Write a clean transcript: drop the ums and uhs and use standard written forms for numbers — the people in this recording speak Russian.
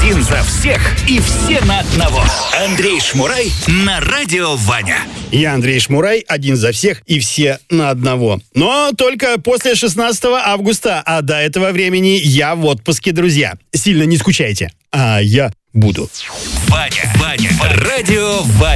Один за всех и все на одного. Андрей Шмурай на радио Ваня. Я Андрей Шмурай, один за всех и все на одного. Но только после 16 августа, а до этого времени я в отпуске, друзья. Сильно не скучайте, а я буду. Ваня, радио Ваня.